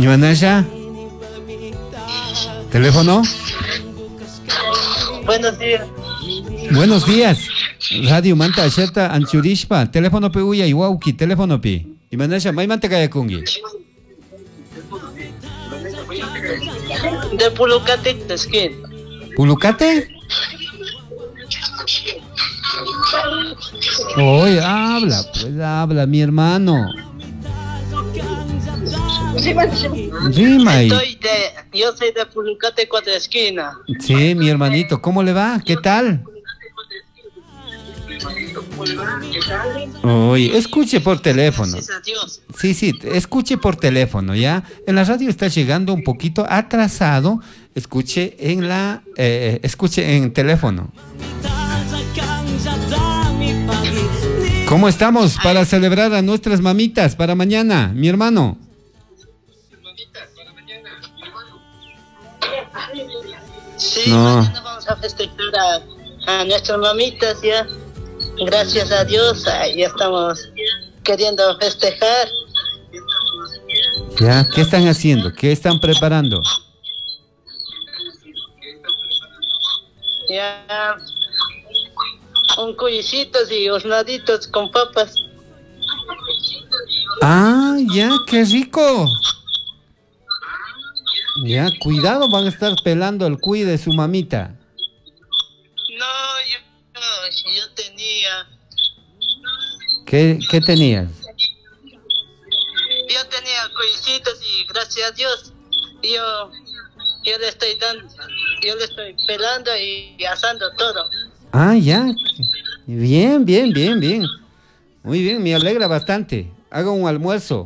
Imanasha, teléfono. Buenos días. Buenos días. Radio Manta Asheta Anchurishpa. Teléfono pe uya iwauki. Teléfono pe. Imanasha, may manta kaya kungi. De Pulucate, de Skin. ¿Pulucate? Oye, habla, pues habla, mi hermano. Rima. Yo soy de Pulucate, Cuatro Esquinas. Sí, mi hermanito, ¿cómo le va? ¿Qué tal? Oye, escuche por teléfono. Gracias a Dios. Sí, escuche por teléfono, ¿ya? En la radio está llegando un poquito atrasado. Escuche en teléfono. ¿Cómo estamos para celebrar a nuestras mamitas para mañana, mi hermano? Sí, No. mañana vamos a festejar a nuestras mamitas ya. Gracias a Dios, ya estamos queriendo festejar. ¿Ya? ¿Qué están haciendo? ¿Qué están preparando? Ya, un cuyicitos y hornaditos con papas. Ah, ya, qué rico. Ya, cuidado, van a estar pelando el cuy de su mamita. No, yo tenía. ¿Qué tenías? Yo tenía cuyicitos y gracias a Dios yo le estoy dando, yo le estoy pelando y asando todo. Ah, ya. Bien. Muy bien, me alegra bastante. Haga un almuerzo.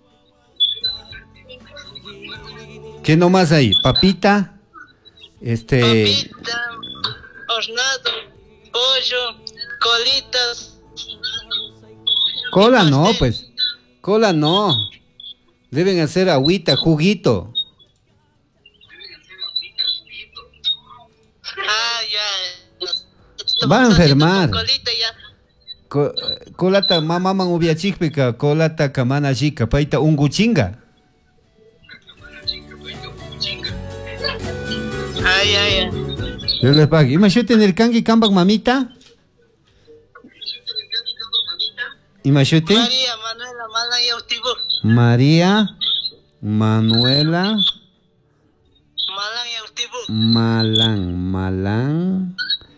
¿Qué nomás hay? Papita, Papita, hornado, pollo, colitas. Cola no, pues. Cola no. Deben hacer agüita, juguito. Ah, ya. Va a enfermar. Colita ya. Colata mamaman ubiachikpika, colata kamana chica, paita unguchinga. Ay. Dios les pague. Imagínate en el kangi kambak mamita. Imagínate. María Manuela Malan Yautibu. María Manuela Malan Yautibu. Malan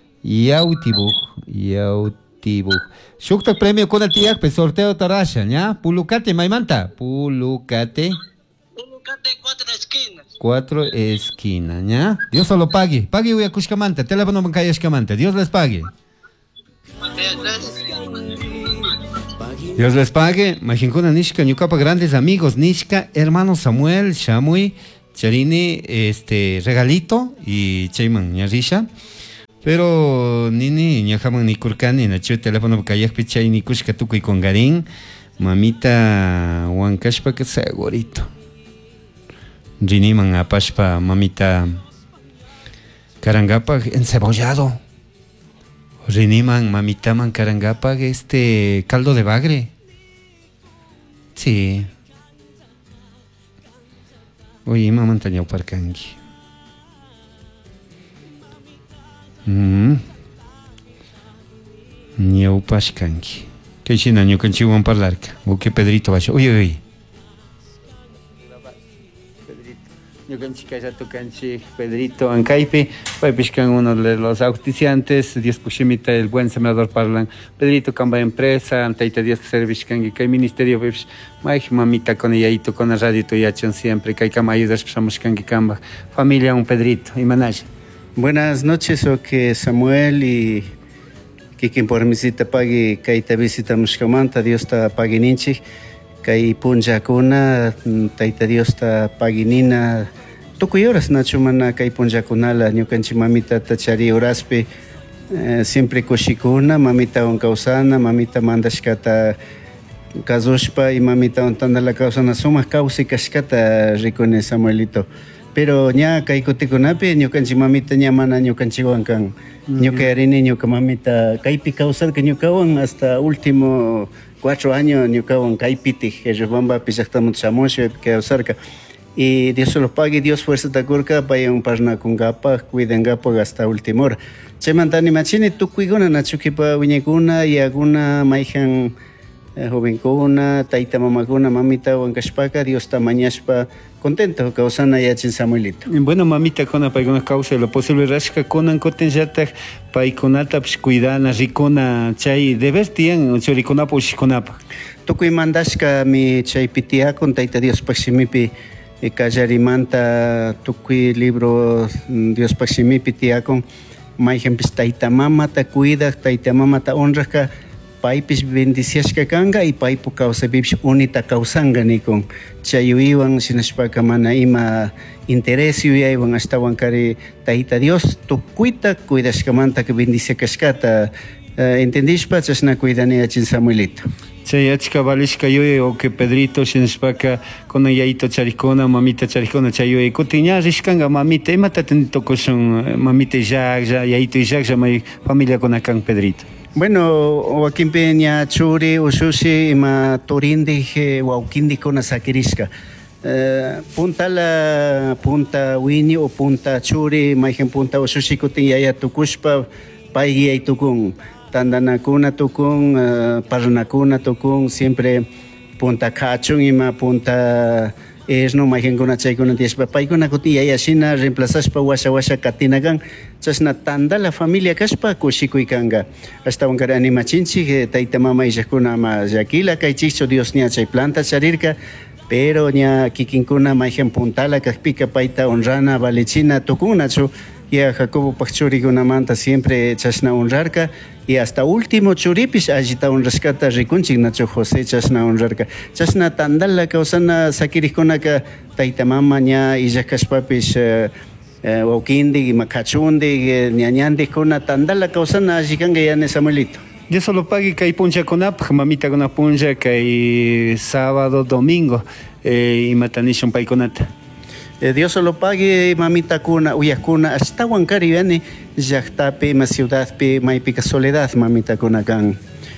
Yautibu. Shukta premio con el tiak, sorteo tarasha, ¿ya? Pulucate, maimanta. Pulucate. Pulucate, Cuatro Esquinas. 4 esquinas, ¿ya? Dios solo pague. Pague uya kushkamanta. Teléfono bancaya escamanta. Dios les pague. Gracias. Dios les pague. Majincuna Nishka, Ñucapa, grandes amigos. Nishka, hermano Samuel, Shamuy, Charini, regalito y Chayman, Ñarisha. Pero nini, ñajaman ni kurkani, nacho teléfono kayak pichay ni kushka tukuy con garín. Mamita Huancashpa que segurito. Riniman apashpa, mamita Karangapa encebollado. Riniman, mamita man Karangapa caldo de bagre. Sí. Oye, mamá tañao parkangi. Ñau pashkangi. Que china ño canchiwan parlarca. O que Pedrito vaya. Oye. Yo canchi Pedrito Ancaipe, piscan uno de los auspiciantes, Dios pushimita el buen sembrador parlan, Pedrito Camba Empresa, Antaita Dios Serviscan y que Ministerio Vips, mamita con ella con la radio y hachan siempre, que hay cama ayudas pasamos y camba, familia un Pedrito y manage. Buenas noches, que Samuel y que quien por visita pague, que te visita Mushkamanta, Dios ta pague ninchi. Kay punja kuna taita Dios ta paginina tukuy horas nacho mana kay punja kunala ñukanchik mamita tachari horaspi siempre kushikuna mamita kausana mamita mandashkata kazushpa y mamita tandala kausana sumak kawsi kashkata rikuni Samuelito pero ña kay kutikunapi ñukanchik mamita ña mana ñukanchikwan kan ñuka yarini ñuka mamita kaypi kawsarka ñukawan hasta último 4 años ñukawan kaypitik Riobamba pillaqtamanta shamusha kawsarka y Dios se lo pague, Dios fuerza takurka, vayan parna con gapa, cuiden gapa hasta última hora. Chemantani machine, tu cuigona, nachukipa, viñeguna, y alguna maijan jovencuna, taita mamaguna, mamita, huancashpaca, Dios tamañashpa, contento, causana ya chin Samuelito. Bueno, mamita, con una causa lo posible, rasca con cotenjata, paikonata, cuidana, ricona, chay, deber tian, choriconapa, uchiconapa. Tukui mandashka mi chay pitia con taita Dios paximipi, kallarimanta, tukui libro Dios paximipi tiakon, maijempis taita mama ta cuida, taita mama ta honraka, paipis bendiciashka kanga y paipu causa bibs unita causanga nikon chayuiwan sinashpaka mana ima interés yuyaywan hasta wankari taita Dios tukuita cuidashkamanta que bendiciakashkata entendishpa chashna cuidania chin Samuelito. Chay achka valishka yoye o que Pedrito sinashpaka con yaito charicona, mamita charicona chayoye kutiña rishkanga mamita imata tokoshan mamita ya yaito ya may familia con akan Pedrito. Bueno, Joaquín Peña, Churi, Usushi, ima Torindi, Wauquindi con Sakiriska. Punta la punta Winnie o punta Churi, maigen punta Usushi Kutiyaya Tukushpa, Paigi y Tukun, Tandanakuna Tukun, Parnakuna Tukun, siempre punta Kachun, ima punta. Es no maigen con chay con tiespa pai con akutia ya shina reemplazaspa washa katinagan chasna tanda la familia kaspa kushikuikanga hasta un cara animachinchi taita mama y jakuna ma yakila kaichicho Dios nia chay planta charirka pero nia kikinkuna maigen puntala kaspika paita honrana valechina tukunacho ya Jacobo Pachuri una manta siempre chasna honrarka y hasta último churipis agita un rescata ricunchi nacho José chasna honrarka chasna tandala causana sakirikonaka taita mama nya y jakaspapis Wauquindi y Macachundi ñañandi kuna tandala causana agikanga ya ne Samuelito. Yo solo pague que hay puncha con ap, mamita con puncha que hay sábado, domingo y matanishon paikonata. Dios lo pague, mamita kuna, uyakuna, hasta Huancari, viene, Yachtape, ma ciudad, pe, maipica soledad, mamita kuna kan.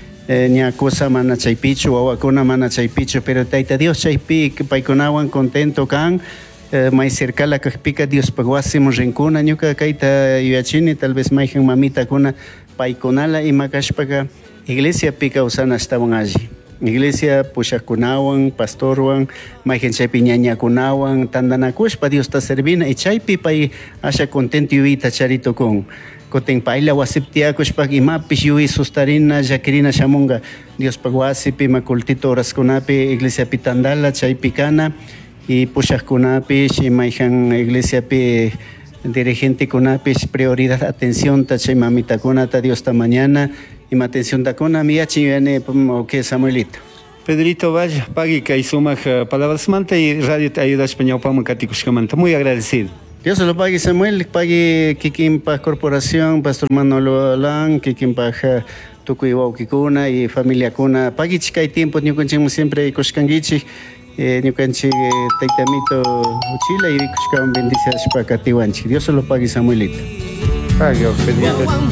Nya cosa mana chaipichu, awakuna mana chaipichu, pero taita Dios chaipi, paikonawan contento kan, mai cerca la pica Dios paguásimo rincuna, ñuka kaita yachini, tal vez maijan mamita kuna, paikonala y makashpaga, iglesia pica usana estaban allí. Iglesia pushakunawan, pastorwan, maigen chaypi ñañakunawan, tandanakushpa Dios ta servina y chaypi pay asha contento yuita charito con koten paila wasiptiakushpa imapis yui sustarina yakirina shamunga Dios pagwasipi makultito oraskunapi iglesia pi tandala chaypi kana y pushakunapi y maijan iglesia pi dirigente kunapis prioridad atención ta chay mamita kunata Dios ta mañana y ma atención da cona mi achi viene o que Samuelito. Pedrito vaya, pague que hay suma palabras manta y radio te ayuda español para manta. Muy agradecido. Dios se lo pague Samuel, pague Kikimpa Corporación, Pastor Manolo Alán, Kikimpa Tukuiwau Kikuna y familia Kuna. Pague chica y tiempo, ñukanchimo siempre Koshkangichi, ñukanchi Taitamito Uchila y Koshkan bendiciones para Katiwanchi. Dios se lo pague Samuelito. Pague, Pedrito.